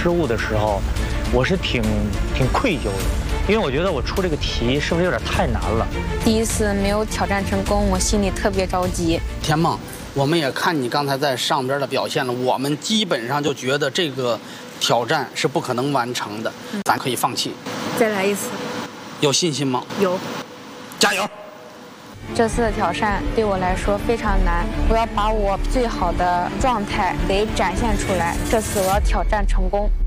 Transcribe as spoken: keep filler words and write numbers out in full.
失误的时候，我是挺挺愧疚的，因为我觉得我出这个题是不是有点太难了？ 第一次没有挑战成功，我心里特别着急。 田梦，我们也看你刚才在上边的表现了，我们基本上就觉得这个挑战是不可能完成的，嗯、咱可以放弃。 再来一次。 有信心吗？ 有。 加油！ 这次的挑战对我来说非常难，我要把我最好的状态给展现出来。这次我要挑战成功。